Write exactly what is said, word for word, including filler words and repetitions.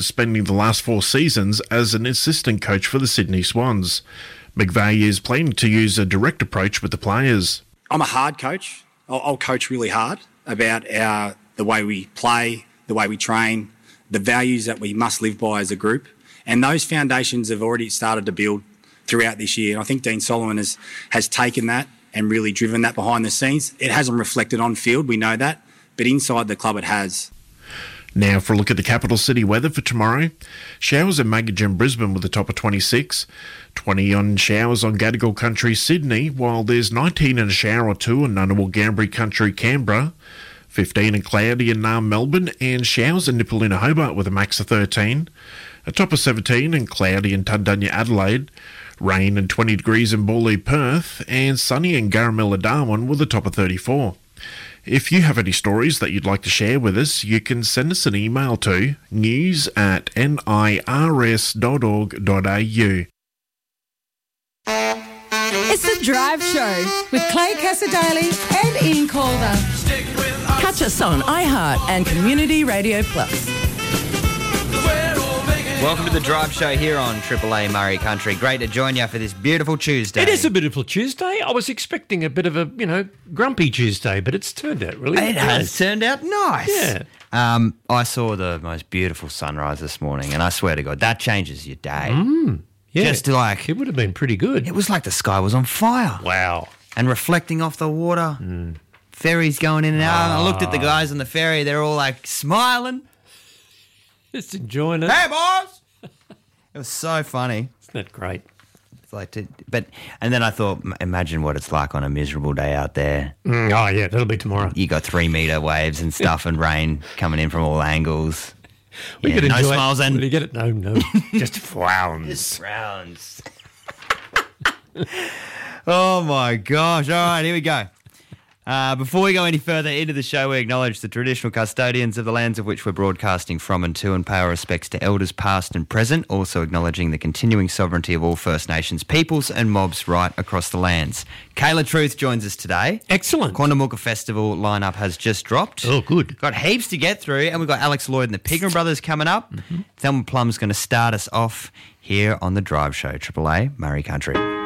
spending the last four seasons as an assistant coach for the Sydney Swans. McVeigh is planning to use a direct approach with the players. I'm a hard coach. I'll, I'll coach really hard about our the way we play, the way we train, the values that we must live by as a group. And those foundations have already started to build throughout this year. And I think Dean Solomon has, has taken that and really driven that behind the scenes. It hasn't reflected on field, we know that, but inside the club it has. Now for a look at the capital city weather for tomorrow. Showers in Maggie and Brisbane with a top of twenty-six. twenty on showers on Gadigal Country, Sydney, while there's nineteen and a shower or two in Ngunnawal Gambri Country, Canberra. fifteen and cloudy in Naarm, Melbourne, and showers in Nipalina, Hobart with a max of thirteen. A top of seventeen and cloudy in Tundunya, Adelaide. Rain and twenty degrees in Bawley, Perth, and sunny in Garamilla, Darwin with a top of thirty-four. If you have any stories that you'd like to share with us, you can send us an email to news at nirs dot org dot a u. It's The Drive Show with Clay Casadali and Ian Calder. Catch us on iHeart and Community Radio Plus. Welcome to The Drive Show here on Triple A Murray Country. Great to join you for this beautiful Tuesday. It is a beautiful Tuesday. I was expecting a bit of a, you know, grumpy Tuesday, but it's turned out really It nice. has turned out nice. Yeah. Um, I saw the most beautiful sunrise this morning, and I swear to God, that changes your day. Mm, yeah. Just like... It would have been pretty good. It was like the sky was on fire. Wow. And reflecting off the water. Mm. Ferries going in and out. And I looked Ah. at the guys on the ferry. They're all like smiling. Just enjoying it. Hey, boys! It was so funny. Isn't that great? It's like, to, but and then I thought, m- imagine what it's like on a miserable day out there. Mm, oh, yeah, that'll be tomorrow. You got three metre waves and stuff and rain coming in from all angles. We Yeah, could no enjoy smiles it. and Will you get it? No, no. Just frowns. Just frowns. Oh my gosh! All right, here we go. Uh, before we go any further into the show, we acknowledge the traditional custodians of the lands of which we're broadcasting from and to, and pay our respects to elders past and present, also acknowledging the continuing sovereignty of all First Nations peoples and mobs right across the lands. Kayla Truth joins us today. Excellent. Quandamooka Festival lineup has just dropped. Oh, good. Got heaps to get through, and we've got Alex Lloyd and the Pigram Brothers coming up. Mm-hmm. Thelma Plum's going to start us off here on The Drive Show, Triple A Murray Country.